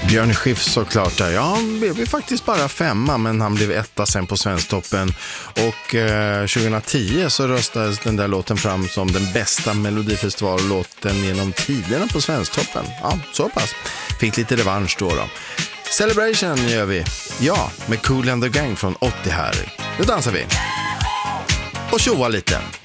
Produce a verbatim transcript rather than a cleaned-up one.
Björn Skifs såklart där. Ja, han blev ju faktiskt bara femma, men han blev etta sen på Svensktoppen. Och eh, tjugohundratio så röstades den där låten fram som den bästa Melodifestivallåten genom tiderna på Svensktoppen. Ja, så pass. Fick lite revansch då då. Celebration gör vi. Ja, med Kool and the Gang från åttio här. Nu dansar vi. Och tjoa lite.